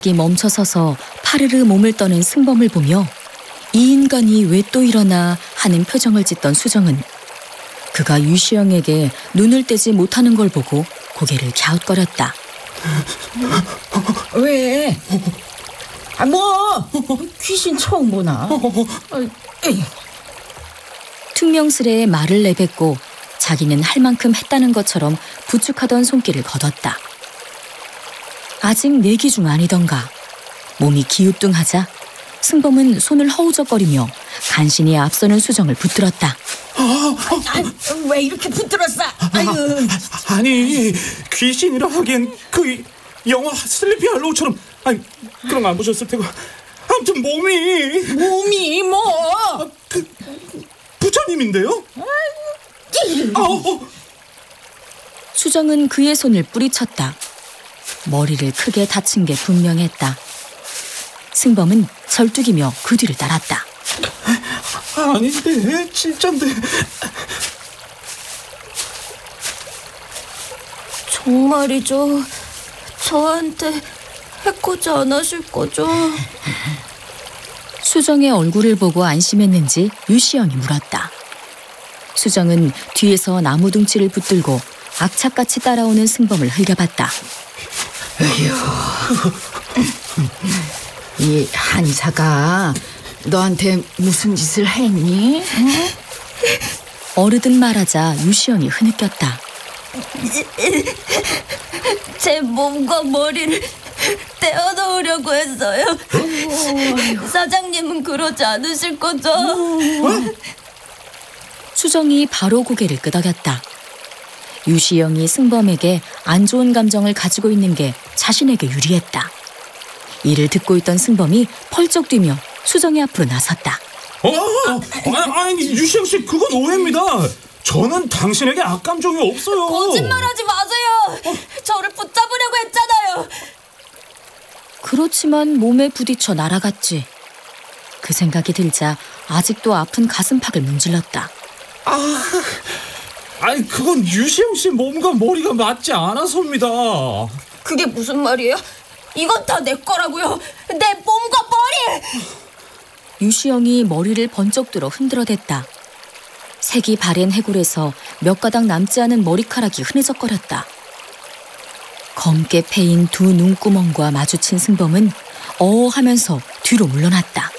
멈춰서서 파르르 몸을 떠는 승범을 보며 이 인간이 왜 또 일어나 하는 표정을 짓던 수정은 그가 유시영에게 눈을 떼지 못하는 걸 보고 고개를 갸웃거렸다. 왜? 귀신 처음 보나? 퉁명스레 말을 내뱉고 자기는 할 만큼 했다는 것처럼 부축하던 손길을 거뒀다. 아직 내기 중 아니던가. 몸이 기우뚱하자 승범은 손을 허우적거리며 간신히 앞서는 수정을 붙들었다. 왜 이렇게 붙들었어? 아니, 귀신이라 하기엔 그 영화 슬리피 할로우처럼 그런 거 안 보셨을 테고. 아무튼 몸이 뭐? 부처님인데요? 수정은 그의 손을 뿌리쳤다. 머리를 크게 다친 게 분명했다. 승범은 절뚝이며 그 뒤를 따랐다. 아닌데, 진짠데. 정말이죠? 저한테 해코지 안 하실 거죠? 수정의 얼굴을 보고 안심했는지 유시영이 물었다. 수정은 뒤에서 나무 둥치를 붙들고 악착같이 따라오는 승범을 흘겨봤다. 이 한사가 너한테 무슨 짓을 했니? 어르듯 말하자 유시영이 흐느꼈다. 제 몸과 머리를 떼어놓으려고 했어요. 사장님은 그러지 않으실 거죠? 수정이 바로 고개를 끄덕였다. 유시영이 승범에게 안 좋은 감정을 가지고 있는 게 자신에게 유리했다. 이를 듣고 있던 승범이 펄쩍 뛰며 수정의 앞으로 나섰다. 아니, 유시영 씨, 그건 오해입니다. 저는 당신에게 악감정이 없어요. 거짓말하지 마세요. 저를 붙잡으려고 했잖아요. 그렇지만 몸에 부딪혀 날아갔지. 그 생각이 들자 아직도 아픈 가슴팍을 문질렀다. 아니, 그건 유시영 씨 몸과 머리가 맞지 않아서입니다. 그게 무슨 말이에요? 이건 다 내 거라고요. 내 몸과 머리! 유시영이 머리를 번쩍 들어 흔들어댔다. 색이 바랜 해골에서 몇 가닥 남지 않은 머리카락이 흐느적거렸다. 검게 패인 두 눈구멍과 마주친 승범은 어어하면서 뒤로 물러났다.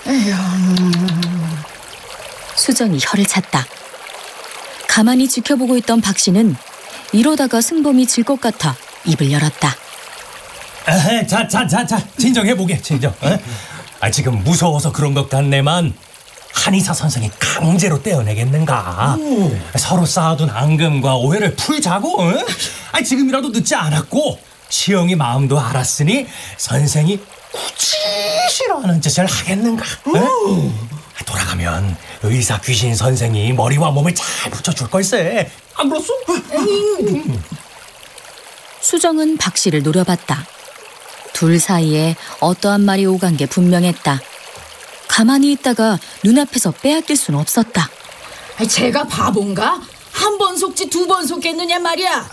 수정이 혀를 찼다. 가만히 지켜보고 있던 박 씨는 이러다가 승범이 질 것 같아 입을 열었다. 자, 진정해보게, 진정. 지금 무서워서 그런 것 같네만 한의사 선생이 강제로 떼어내겠는가? 서로 쌓아둔 앙금과 오해를 풀자고. 지금이라도 늦지 않았고 시영이 마음도 알았으니 선생이 굳이 싫어하는 짓을 하겠는가? 돌아가면 의사 귀신 선생이 머리와 몸을 잘 붙여줄 걸세. 안 그렇소? 수정은 박 씨를 노려봤다. 둘 사이에 어떠한 말이 오간 게 분명했다. 가만히 있다가 눈앞에서 빼앗길 수는 없었다. 제가 바본가? 한 번 속지 두 번 속겠느냐 말이야.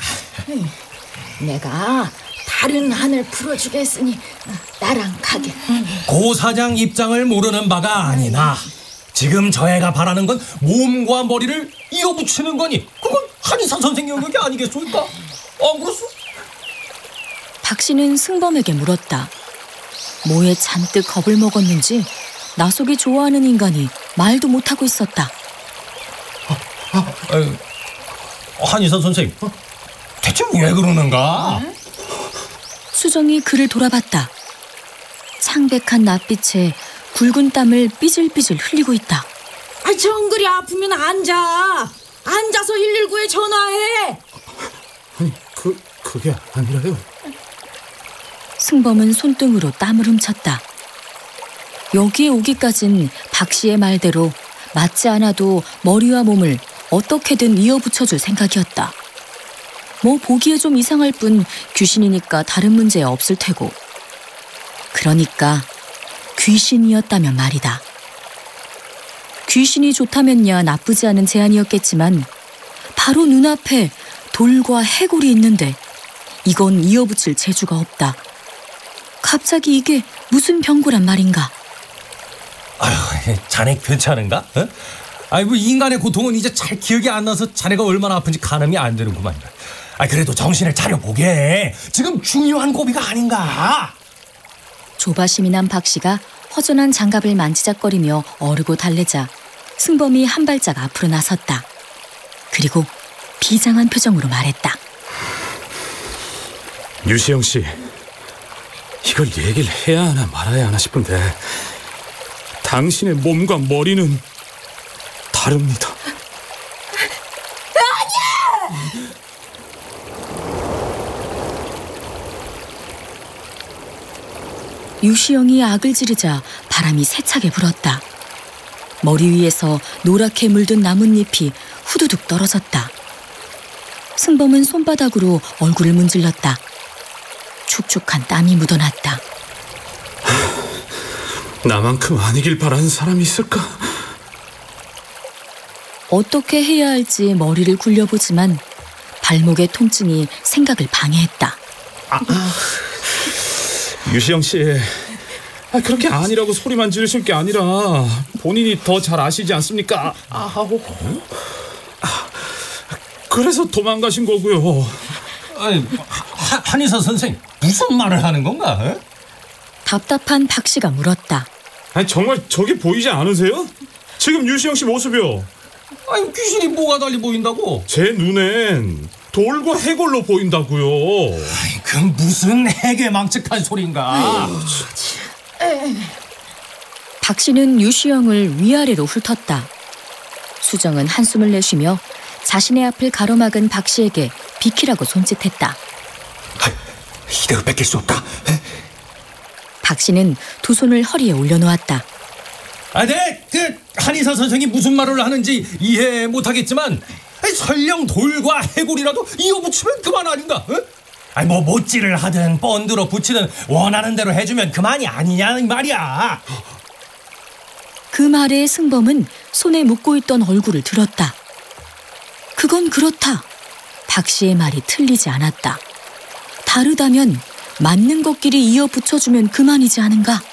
내가 다른 한을 풀어주겠으니 나랑 가게. 고 사장 입장을 모르는 바가 아니나 지금 저 애가 바라는 건 몸과 머리를 이어붙이는 거니 그건 한의사 선생 영역이 아니겠소니까? 안 그렇소? 박 씨는 승범에게 물었다. 뭐에 잔뜩 겁을 먹었는지 나속이 좋아하는 인간이 말도 못하고 있었다. 한의사 선생, 대체 왜 그러는가? 수정이 그를 돌아봤다. 창백한 낯빛에 굵은 땀을 삐질삐질 흘리고 있다. 정글이 아프면 앉아서 119에 전화해. 아니, 그게 아니라요. 승범은 손등으로 땀을 훔쳤다. 여기에 오기까진 박 씨의 말대로 맞지 않아도 머리와 몸을 어떻게든 이어붙여줄 생각이었다. 뭐 보기에 좀 이상할 뿐 귀신이니까 다른 문제 없을 테고. 그러니까 귀신이었다면 말이다. 귀신이 좋다면야 나쁘지 않은 제안이었겠지만 바로 눈앞에 돌과 해골이 있는데 이건 이어붙일 재주가 없다. 갑자기 이게 무슨 병고란 말인가? 아휴, 자네 괜찮은가? 어? 아이고, 인간의 고통은 이제 잘 기억이 안 나서 자네가 얼마나 아픈지 가늠이 안 되는구만. 그래도 정신을 차려보게. 지금 중요한 고비가 아닌가? 조바심이 난 박씨가 허전한 장갑을 만지작거리며 어르고 달래자 승범이 한 발짝 앞으로 나섰다. 그리고 비장한 표정으로 말했다. 유시영 씨, 이걸 얘기를 해야 하나 말아야 하나 싶은데 당신의 몸과 머리는 다릅니다. 유시영이 악을 지르자 바람이 세차게 불었다. 머리 위에서 노랗게 물든 나뭇잎이 후두둑 떨어졌다. 승범은 손바닥으로 얼굴을 문질렀다. 축축한 땀이 묻어났다. 나만큼 아니길 바라는 사람이 있을까? 어떻게 해야 할지 머리를 굴려보지만 발목의 통증이 생각을 방해했다. 유시영 씨, 그렇게 아니라고 소리만 지르실 게 아니라 본인이 더 잘 아시지 않습니까? 그래서 도망가신 거고요. 아니, 한의사 선생, 무슨 말을 하는 건가? 어? 답답한 박씨가 물었다. 아니, 정말 저게 보이지 않으세요? 지금 유시영 씨 모습이요. 아니, 귀신이 뭐가 달리 보인다고? 제 눈엔 돌과 해골로 보인다고요. 아이, 그 무슨 해괴망측한 소린가? 박씨는 유시영을 위아래로 훑었다. 수정은 한숨을 내쉬며 자신의 앞을 가로막은 박씨에게 비키라고 손짓했다. 이대로 뺏길 수 없다. 박씨는 두 손을 허리에 올려놓았다. 그 한의사 선생이 무슨 말을 하는지 이해 못하겠지만 설령 돌과 해골이라도 이어붙이면 그만 아닌가? 어? 뭐 못질을 하든 번들어 붙이든 원하는 대로 해주면 그만이 아니냐 이 말이야. 그 말에 승범은 손에 묶고 있던 얼굴을 들었다. 그건 그렇다. 박씨의 말이 틀리지 않았다. 다르다면 맞는 것끼리 이어 붙여주면 그만이지 않은가?